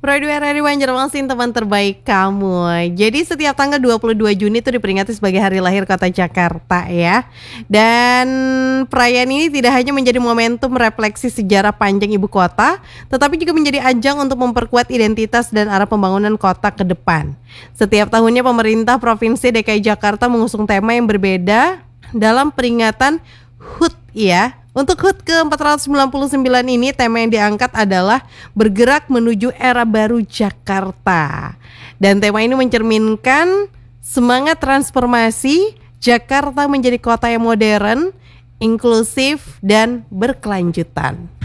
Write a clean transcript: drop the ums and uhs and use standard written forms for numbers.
Radio RRI Banjarmasin, teman terbaik kamu. Jadi setiap tanggal 22 Juni itu diperingati sebagai hari lahir kota Jakarta ya. Dan perayaan ini tidak hanya menjadi momentum refleksi sejarah panjang ibu kota, tetapi juga menjadi ajang untuk memperkuat identitas dan arah pembangunan kota ke depan. Setiap tahunnya pemerintah Provinsi DKI Jakarta mengusung tema yang berbeda dalam peringatan HUT ya. Untuk HUT ke-499 ini tema yang diangkat adalah bergerak menuju era baru Jakarta. Dan tema ini mencerminkan semangat transformasi Jakarta menjadi kota yang modern, inklusif, dan berkelanjutan.